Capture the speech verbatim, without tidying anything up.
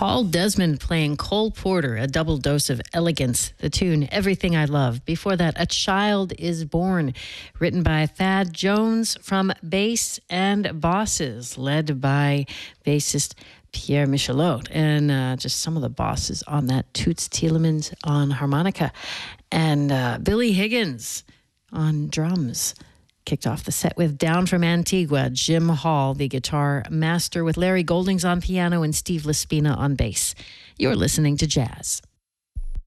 Paul Desmond playing Cole Porter, a double dose of elegance. The tune, Everything I Love. Before that, A Child is Born, written by Thad Jones from Bass and Bosses, led by bassist Pierre Michelot. And uh, just some of the bosses on that, Toots Thielemans on harmonica and uh, Billy Higgins on drums. Kicked off the set with Down from Antigua, Jim Hall, the guitar master, with Larry Goldings on piano and Steve Laspina on bass. You're listening to Jazz.